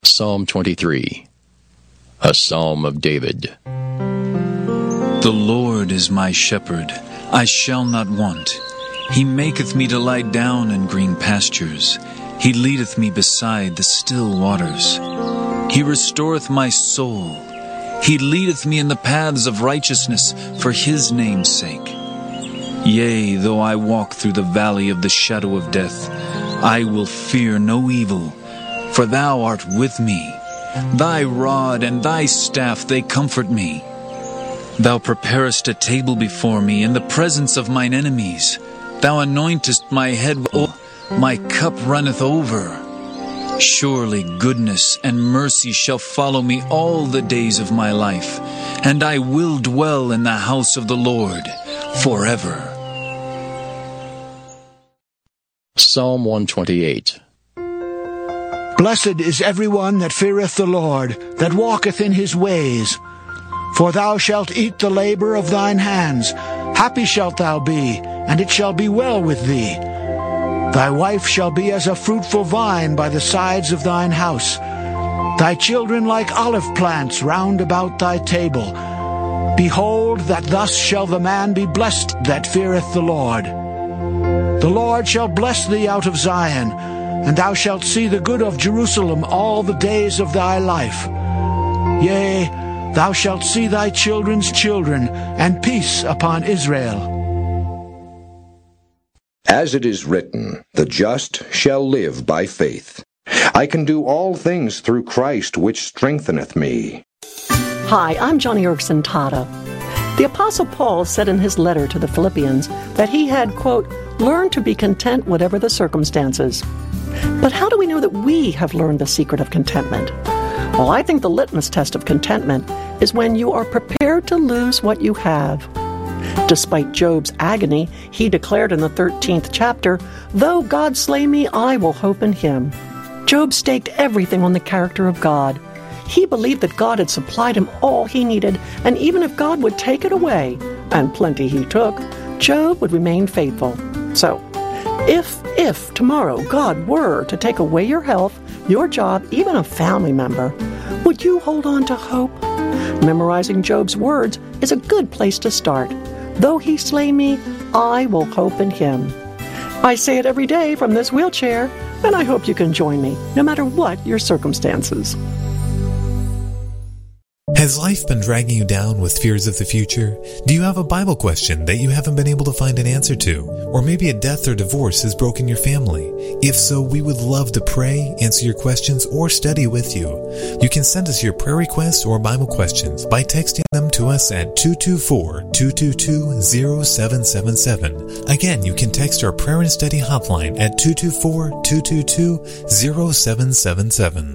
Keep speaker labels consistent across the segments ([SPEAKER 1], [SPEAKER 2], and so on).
[SPEAKER 1] Psalm 23, a Psalm of David.
[SPEAKER 2] The Lord is my shepherd, I shall not want. He maketh me to lie down in green pastures. He leadeth me beside the still waters. He restoreth my soul. He leadeth me in the paths of righteousness for his name's sake. Yea, though I walk through the valley of the shadow of death, I will fear no evil, for thou art with me. Thy rod and thy staff, they comfort me. Thou preparest a table before me in the presence of mine enemies. Thou anointest my head with oil, my cup runneth over. Surely goodness and mercy shall follow me all the days of my life, and I will dwell in the house of the Lord forever.
[SPEAKER 1] Psalm 128.
[SPEAKER 3] Blessed is everyone that feareth the Lord, that walketh in his ways. For thou shalt eat the labor of thine hands. Happy shalt thou be, and it shall be well with thee. Thy wife shall be as a fruitful vine by the sides of thine house. Thy children like olive plants round about thy table. Behold, that thus shall the man be blessed that feareth the Lord. The Lord shall bless thee out of Zion, and thou shalt see the good of Jerusalem all the days of thy life. Yea, thou shalt see thy children's children, and peace upon Israel.
[SPEAKER 4] As it is written, the just shall live by faith. I can do all things through Christ which strengtheneth me.
[SPEAKER 5] Hi, I'm Johnny Erkson Tada. The Apostle Paul said in his letter to the Philippians that he had, quote, learned to be content whatever the circumstances. But how do we know that we have learned the secret of contentment? Well, I think the litmus test of contentment is when you are prepared to lose what you have. Despite Job's agony, he declared in the 13th chapter, though God slay me, I will hope in him. Job staked everything on the character of God. He believed that God had supplied him all he needed, and even if God would take it away, and plenty he took, Job would remain faithful. So, if tomorrow God were to take away your health, your job, even a family member, would you hold on to hope? Memorizing Job's words is a good place to start. Though he slay me, I will hope in him. I say it every day from this wheelchair, and I hope you can join me, no matter what your circumstances.
[SPEAKER 6] Has life been dragging you down with fears of the future? Do you have a Bible question that you haven't been able to find an answer to? Or maybe a death or divorce has broken your family? If so, we would love to pray, answer your questions, or study with you. You can send us your prayer requests or Bible questions by texting them to us at 224-222-0777. Again, you can text our prayer and study hotline at 224-222-0777.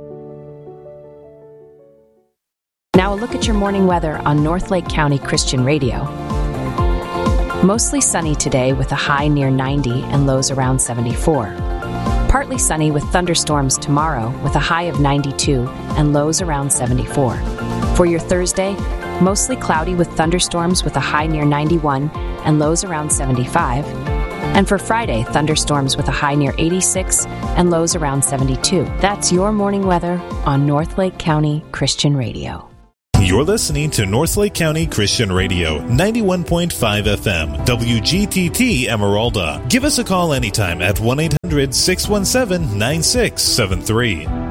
[SPEAKER 7] Now a look at your morning weather on North Lake County Christian Radio. Mostly sunny today with a high near 90 and lows around 74. Partly sunny with thunderstorms tomorrow with a high of 92 and lows around 74. For your Thursday, mostly cloudy with thunderstorms with a high near 91 and lows around 75. And for Friday, thunderstorms with a high near 86 and lows around 72. That's your morning weather on North Lake County Christian Radio.
[SPEAKER 8] You're listening to North Lake County Christian Radio, 91.5 FM, WGTT Emeralda. Give us a call anytime at 1-800-617-9673.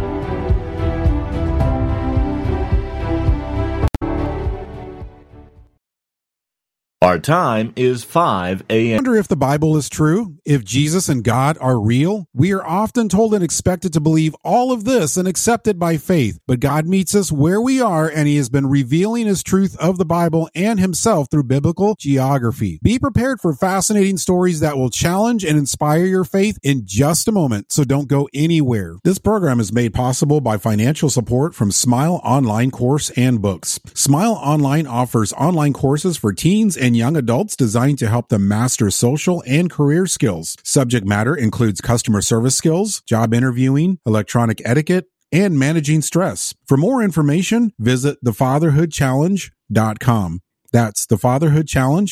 [SPEAKER 9] Our time is 5 a.m.
[SPEAKER 10] I wonder if the Bible is true, if Jesus and God are real. We are often told and expected to believe all of this and accept it by faith. But God meets us where we are, and He has been revealing His truth of the Bible and Himself through biblical geography. Be prepared for fascinating stories that will challenge and inspire your faith in just a moment, so don't go anywhere. This program is made possible by financial support from Smile Online Course and Books. Smile Online offers online courses for teens and young adults designed to help them master social and career skills. Subject matter includes customer service skills, job interviewing, electronic etiquette, and managing stress. For more information, visit thefatherhoodchallenge.com. That's thefatherhoodchallenge.com.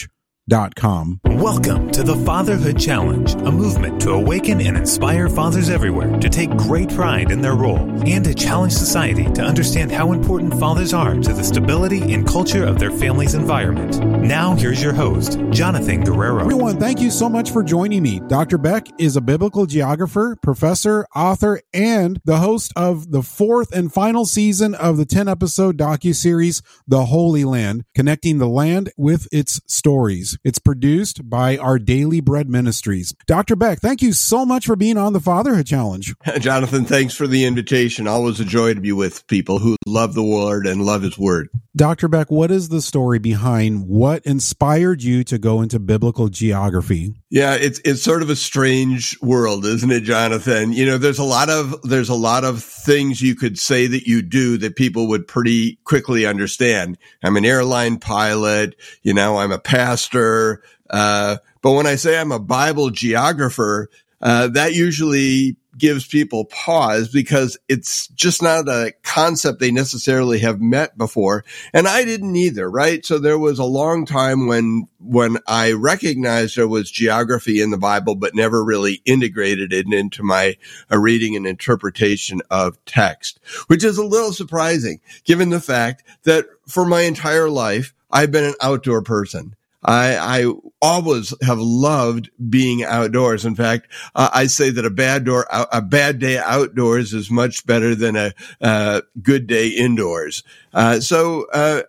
[SPEAKER 6] Welcome to the Fatherhood Challenge, a movement to awaken and inspire fathers everywhere to take great pride in their role and to challenge society to understand how important fathers are to the stability and culture of their family's environment. Now, here's your host, Jonathan Guerrero.
[SPEAKER 10] Everyone, thank you so much for joining me. Dr. Beck is a biblical geographer, professor, author, and the host of the fourth and final season of the 10-episode docuseries, The Holy Land, connecting the land with its stories. It's produced by Our Daily Bread Ministries. Dr. Beck, thank you so much for being on the Fatherhood Challenge.
[SPEAKER 11] Jonathan, thanks for the invitation. Always a joy to be with people who love the Lord and love His Word.
[SPEAKER 10] Dr. Beck, what is the story behind what inspired you to go into biblical geography?
[SPEAKER 11] Yeah, it's sort of a strange world, isn't it, Jonathan? You know, there's a lot of things you could say that you do that people would pretty quickly understand. I'm an airline pilot, I'm a pastor, but when I say I'm a Bible geographer, that usually gives people pause because it's just not a concept they necessarily have met before. And I didn't either, right? So there was a long time when I recognized there was geography in the Bible, but never really integrated it into my reading and interpretation of text, which is a little surprising given the fact that for my entire life, I've been an outdoor person. I always have loved being outdoors. In fact, I say that a bad day outdoors is much better than a good day indoors. So,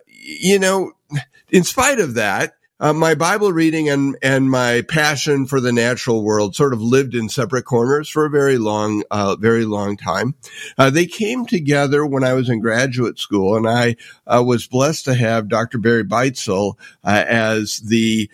[SPEAKER 11] in spite of that, my Bible reading and my passion for the natural world sort of lived in separate corners for a very long time. They came together when I was in graduate school, and I was blessed to have Dr. Barry Beitzel as the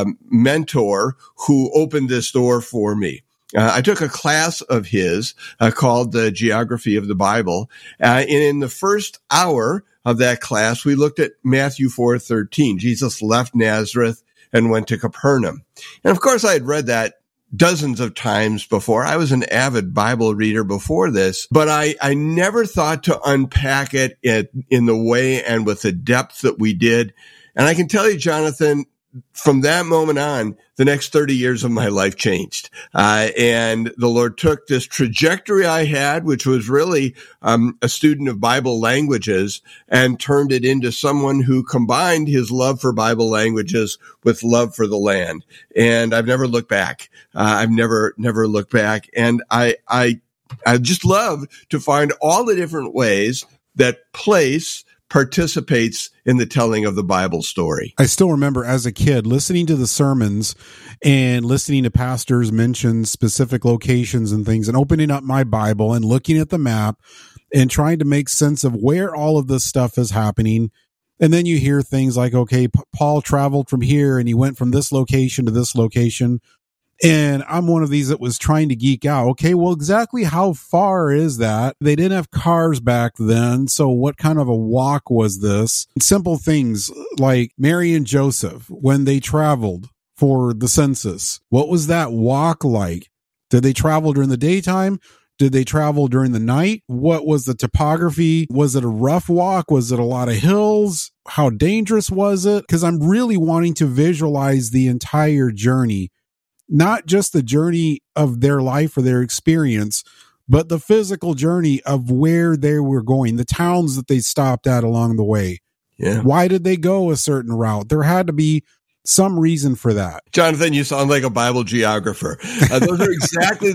[SPEAKER 11] mentor who opened this door for me. I took a class of his called the Geography of the Bible, and in the first hour of that class, we looked at Matthew 4:13. Jesus left Nazareth and went to Capernaum. And of course, I had read that dozens of times before. I was an avid Bible reader before this, but I never thought to unpack it in the way and with the depth that we did. And I can tell you, Jonathan, from that moment on, the next 30 years of my life changed. And the Lord took this trajectory I had, which was really a student of Bible languages, and turned it into someone who combined his love for Bible languages with love for the land. And I've never looked back. I've never looked back. And I just love to find all the different ways that place participates in the telling of the Bible story.
[SPEAKER 10] I still remember as a kid listening to the sermons and listening to pastors mention specific locations and things and opening up my Bible and looking at the map and trying to make sense of where all of this stuff is happening. And then you hear things like, okay, Paul traveled from here and he went from this location to this location. And I'm one of these that was trying to geek out. Okay, well, exactly how far is that? They didn't have cars back then. So what kind of a walk was this? Simple things like Mary and Joseph, when they traveled for the census, what was that walk like? Did they travel during the daytime? Did they travel during the night? What was the topography? Was it a rough walk? Was it a lot of hills? How dangerous was it? Because I'm really wanting to visualize the entire journey. Not just the journey of their life or their experience, but the physical journey of where they were going, the towns that they stopped at along the way.
[SPEAKER 11] Yeah.
[SPEAKER 10] Why did they go a certain route? There had to be some reason for that.
[SPEAKER 11] Jonathan, you sound like a Bible geographer. Those are exactly